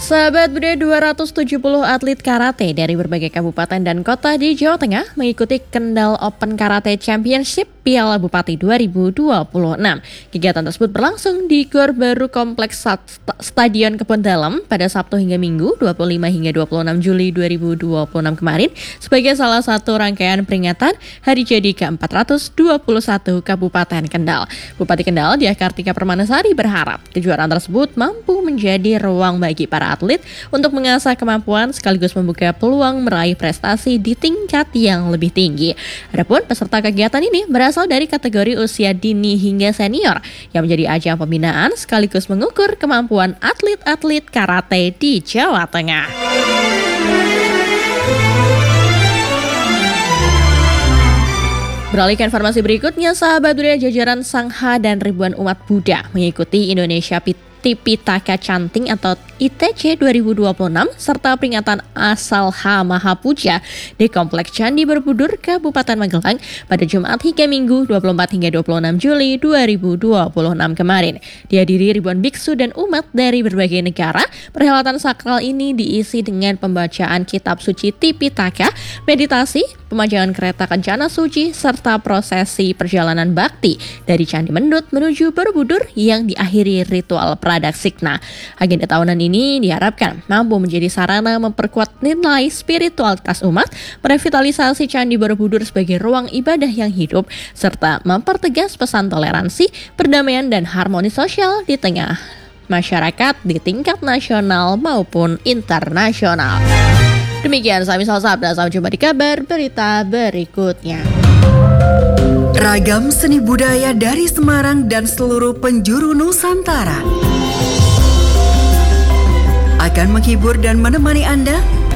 Sahabat budaya 270 atlet karate dari berbagai kabupaten dan kota di Jawa Tengah mengikuti Kendal Open Karate Championship Piala Bupati 2026. Kegiatan tersebut berlangsung di Gor Baru Kompleks Stadion Kebon Dalam pada Sabtu hingga Minggu 25 hingga 26 Juli 2026 kemarin sebagai salah satu rangkaian peringatan Hari Jadi ke-421 Kabupaten Kendal. Bupati Kendal Diah Kartika Permanasari berharap kejuaraan tersebut mampu menjadi ruang bagi para atlet untuk mengasah kemampuan sekaligus membuka peluang meraih prestasi di tingkat yang lebih tinggi. Adapun peserta kegiatan ini berasal dari kategori usia dini hingga senior yang menjadi ajang pembinaan sekaligus mengukur kemampuan atlet-atlet karate di Jawa Tengah. Beralih ke informasi berikutnya, sahabat budaya jajaran Sangha dan ribuan umat Buddha mengikuti Indonesia Tipitaka Chanting atau ITC 2026 serta peringatan Asal Ha Maha Puja di Kompleks Candi Borobudur, Kabupaten Magelang pada Jumat hingga Minggu 24 hingga 26 Juli 2026 kemarin. Dihadiri ribuan biksu dan umat dari berbagai negara, perhelatan sakral ini diisi dengan pembacaan kitab suci Tipitaka, meditasi, pemajangan kereta kencana suci, serta prosesi perjalanan bakti dari Candi Mendut menuju Borobudur yang diakhiri ritual Pradaksina. Agenda tahunan ini diharapkan mampu menjadi sarana memperkuat nilai spiritualitas umat, merevitalisasi Candi Borobudur sebagai ruang ibadah yang hidup, serta mempertegas pesan toleransi, perdamaian dan harmoni sosial di tengah masyarakat di tingkat nasional maupun internasional. Demikian Samisal Sabda, sampai jumpa di kabar berita berikutnya. Ragam seni budaya dari Semarang dan seluruh penjuru Nusantara akan menghibur dan menemani Anda